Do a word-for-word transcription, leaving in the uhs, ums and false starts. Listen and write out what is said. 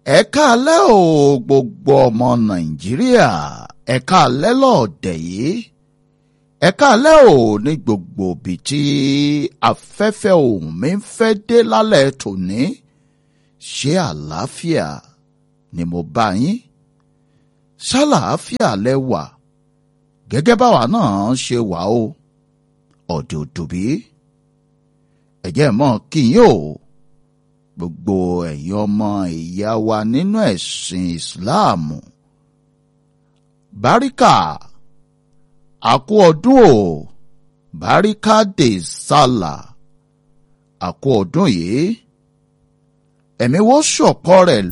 ẹ káalẹ́ o gbogbo ọmọ nàìjíríà, ẹ káalẹ́ lọ́ọ̀dẹ̀ yìí, ẹ káalẹ́ o ní gbogbo ibi tí afẹ́fẹ́ ohùn mi ń fẹ́ dé lálẹ́ tòní. Ṣé àlàáfíà ni mo bá yín? Ṣàlàáfíà lẹ wà gẹ́gẹ́ báwa náà ṣe wà o. Ọ̀dẹ̀ òdòbí ẹ jẹ́ mọ́ kí yín o. Gbogbo ẹ̀yin ọmọ ìyá wa nínú ẹ̀sìn ìsìláàmù, báríkà àkú ọdún o, báríkà dé sálà àkú ọdún yìí, ẹ̀mí wo ṣọ̀pọ̀ rẹ̀